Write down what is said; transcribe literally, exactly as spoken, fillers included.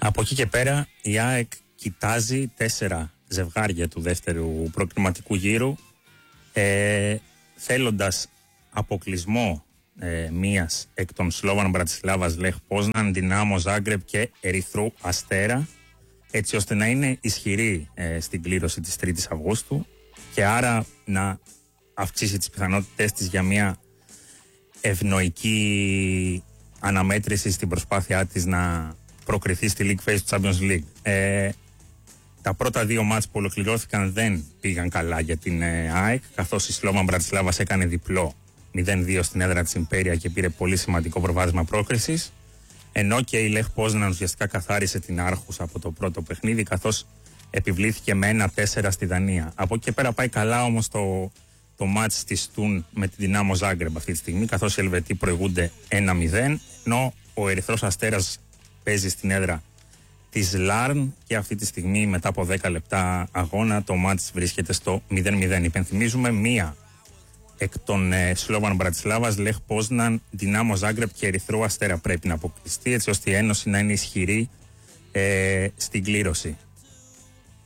Από εκεί και πέρα η ΑΕΚ κοιτάζει τέσσερα ζευγάρια του δεύτερου προκριματικού γύρου, ε, θέλοντας αποκλεισμό ε, μίας εκ των Σλόβαν Μπρατισλάβας, Λεχ Πόσναν, Δυνάμο Ζάγκρεπ και Ερυθρού Αστέρα, έτσι ώστε να είναι ισχυρή ε, στην κλήρωση της τρίτης Αυγούστου και άρα να αυξήσει τις πιθανότητες της για μια ευνοϊκή αναμέτρηση στην προσπάθειά της να προκριθεί στη League Phase του Champions League. Ε, τα πρώτα δύο μάτς που ολοκληρώθηκαν δεν πήγαν καλά για την ε, ΑΕΚ, καθώς η Σλόβαν Μπρατισλάβας έκανε διπλό μηδέν δύο στην έδρα της Ιμπέρια και πήρε πολύ σημαντικό προβάδισμα πρόκρισης, ενώ και η Λεχ Πόσναν ουσιαστικά καθάρισε την Άρχους από το πρώτο παιχνίδι, καθώς επιβλήθηκε με ένα τέσσερα στη Δανία. Από εκεί και πέρα πάει καλά όμως το, το μάτς της Τουν με την Δυνάμο Ζάγκρεπ αυτή τη στιγμή, καθώς οι Ελβετοί προηγούνται ένα μηδέν, ενώ ο Ερυθρός Αστέρας παίζει στην έδρα της Λάρν και αυτή τη στιγμή μετά από δέκα λεπτά αγώνα το μάτς βρίσκεται στο μηδέν μηδέν. Υπενθυμίζουμε μία εκ των ε, Σλόβαν Μπρατισλάβας, Λεχ Πόσναν, Δυνάμο Ζάγκρεπ και Ερυθρού Αστέρα πρέπει να αποκλειστεί, έτσι ώστε η ένωση να είναι ισχυρή ε, στην κλήρωση.